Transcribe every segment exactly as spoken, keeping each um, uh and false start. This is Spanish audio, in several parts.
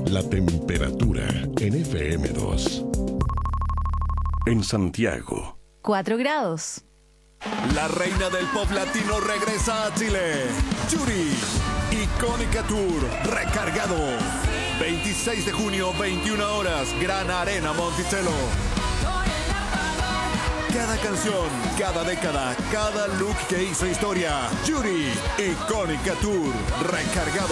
La temperatura en F M dos. En Santiago, cuatro grados. La reina del pop latino regresa a Chile. Yuri, Icónica Tour, recargado. veintiséis de junio, veintiuna horas, Gran Arena Monticello. Cada canción, cada década, cada look que hizo historia. Yuri, Icónica Tour, recargado.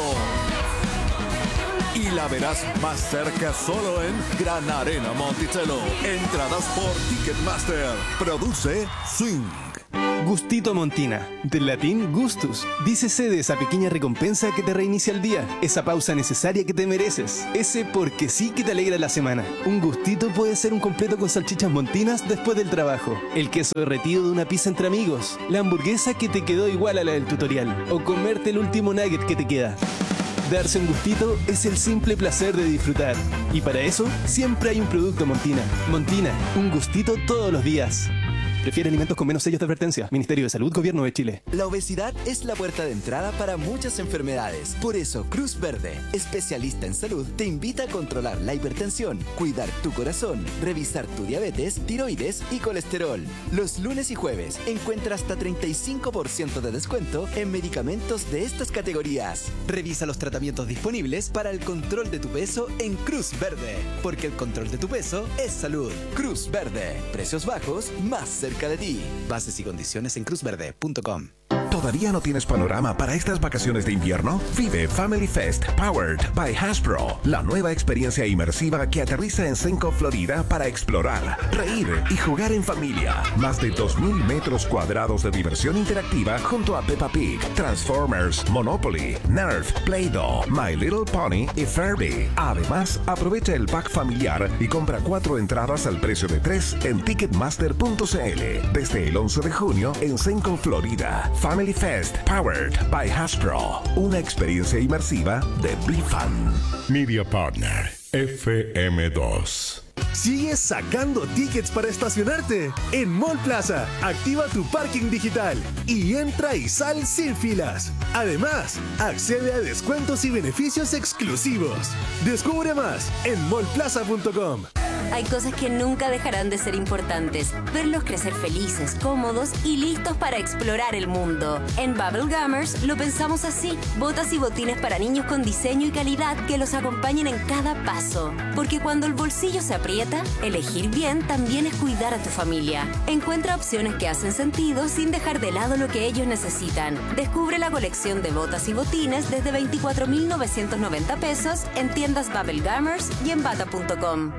Y la verás más cerca solo en Gran Arena Monticello. Entradas por Ticketmaster. Produce Swing. Gustito Montina, del latín gustus. Dícese de esa pequeña recompensa que te reinicia el día, esa pausa necesaria que te mereces, ese porque sí que te alegra la semana. Un gustito puede ser un completo con salchichas montinas después del trabajo, el queso derretido de una pizza entre amigos, la hamburguesa que te quedó igual a la del tutorial, o comerte el último nugget que te queda. Darse un gustito es el simple placer de disfrutar. Y para eso, siempre hay un producto Montina. Montina, un gustito todos los días. Prefiere alimentos con menos sellos de advertencia. Ministerio de Salud, Gobierno de Chile. La obesidad es la puerta de entrada para muchas enfermedades. Por eso, Cruz Verde, especialista en salud, te invita a controlar la hipertensión, cuidar tu corazón, revisar tu diabetes, tiroides y colesterol. Los lunes y jueves encuentra hasta treinta y cinco por ciento de descuento en medicamentos de estas categorías. Revisa los tratamientos disponibles para el control de tu peso en Cruz Verde, porque el control de tu peso es salud. Cruz Verde, precios bajos, más cerca de ti. Bases y condiciones en cruz verde punto com. ¿Todavía no tienes panorama para estas vacaciones de invierno? Vive Family Fest Powered by Hasbro, la nueva experiencia inmersiva que aterriza en Senco, Florida, para explorar, reír y jugar en familia. Más de dos mil metros cuadrados de diversión interactiva junto a Peppa Pig, Transformers, Monopoly, Nerf, Play-Doh, My Little Pony y Furby. Además, aprovecha el pack familiar y compra cuatro entradas al precio de tres en ticketmaster punto c l desde el once de junio en Senco, Florida. Family Fest Powered by Hasbro, una experiencia inmersiva de Be Fun. Media Partner, F M dos. Sigues sacando tickets para estacionarte. En Mall Plaza, activa tu parking digital y entra y sal sin filas. Además, accede a descuentos y beneficios exclusivos. Descubre más en mall plaza punto com. Hay cosas que nunca dejarán de ser importantes. Verlos crecer felices, cómodos y listos para explorar el mundo. En Bubble Gummers lo pensamos así. Botas y botines para niños con diseño y calidad que los acompañen en cada paso. Porque cuando el bolsillo se aprieta, elegir bien también es cuidar a tu familia. Encuentra opciones que hacen sentido sin dejar de lado lo que ellos necesitan. Descubre la colección de botas y botines desde veinticuatro mil novecientos noventa pesos en tiendas Bubble Gummers y en bata punto com.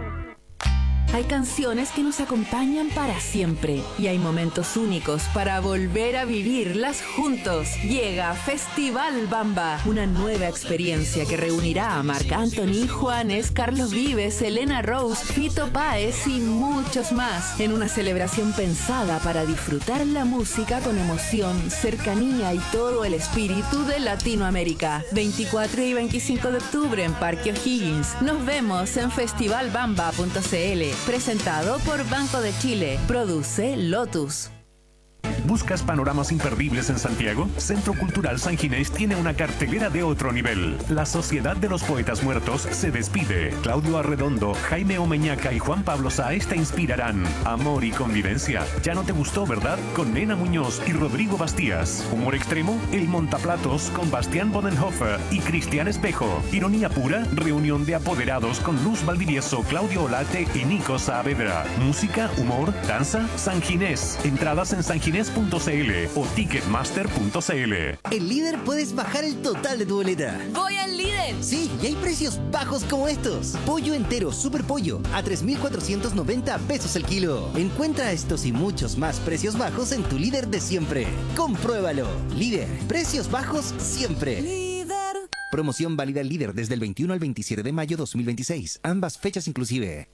Hay canciones que nos acompañan para siempre y hay momentos únicos para volver a vivirlas juntos. Llega Festival Bamba, una nueva experiencia que reunirá a Marc Anthony, Juanes, Carlos Vives, Elena Rose, Fito Páez y muchos más, en una celebración pensada para disfrutar la música con emoción, cercanía y todo el espíritu de Latinoamérica. veinticuatro y veinticinco de octubre en Parque O'Higgins. Nos vemos en festival bamba punto c l. Presentado por Banco de Chile. Produce Lotus. ¿Buscas panoramas imperdibles en Santiago? Centro Cultural San Ginés tiene una cartelera de otro nivel. La Sociedad de los Poetas Muertos se despide. Claudio Arredondo, Jaime Omeñaca y Juan Pablo Sáez te inspirarán. Amor y convivencia. Ya no te gustó, ¿verdad? Con Nena Muñoz y Rodrigo Bastías. Humor extremo, El Montaplatos con Bastián Bodenhofer y Cristian Espejo. Ironía pura, reunión de apoderados con Luz Valdivieso, Claudio Olate y Nico Saavedra. Música, humor, danza, San Ginés. Entradas en san ginés punto c l o ticketmaster punto c l. En Líder puedes bajar el total de tu boleta. ¡Voy al Líder! Sí, y hay precios bajos como estos. Pollo entero Super Pollo a tres mil cuatrocientos noventa pesos el kilo. Encuentra estos y muchos más precios bajos en tu Líder de siempre. Compruébalo. Líder, precios bajos siempre. Líder. Promoción válida al Líder desde el veintiuno al veintisiete de mayo dos mil veintiséis. Ambas fechas inclusive.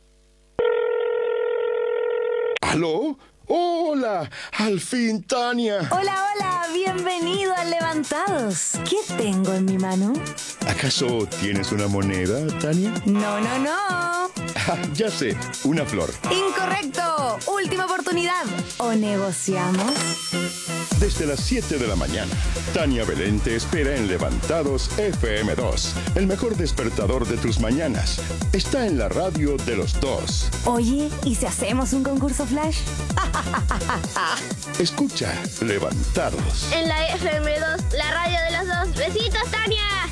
¿Aló? ¡Hola! ¡Al fin, Tania! Hola, hola, bienvenido a Levantados. ¿Qué tengo en mi mano? ¿Acaso tienes una moneda, Tania? No, no, no. Ja, ya sé, una flor. Incorrecto. Última oportunidad. ¿O negociamos? Desde las siete de la mañana, Tania Belén te espera en Levantados F M dos, el mejor despertador de tus mañanas. Está en la radio de los dos. Oye, ¿y si hacemos un concurso flash? Escucha, Levantados. En la F M dos, la radio de los dos. ¡Besitos, Tania!